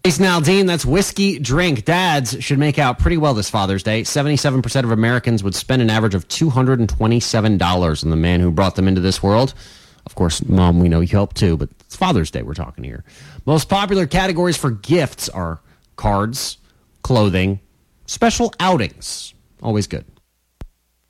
Jason Aldean, that's Whiskey Drink. Dads should make out pretty well this Father's Day. 77% of Americans would spend an average of $227 on the man who brought them into this world. Of course, Mom, we know you help too, but it's Father's Day we're talking here. Most popular categories for gifts are cards, clothing, special outings. Always good.